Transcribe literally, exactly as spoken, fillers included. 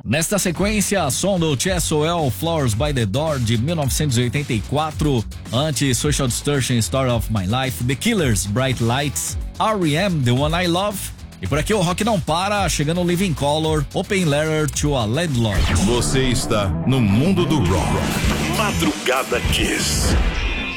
Nesta sequência, som do Cheswell, Flowers by the Door, de mil novecentos e oitenta e quatro. Antes, Social Distortion, Story of My Life. The Killers, Bright Lights. R E M, The One I Love. E por aqui o rock não para, chegando o Living Colour, Open Letter to a Landlord. Você está no mundo do rock. Madrugada Kiss.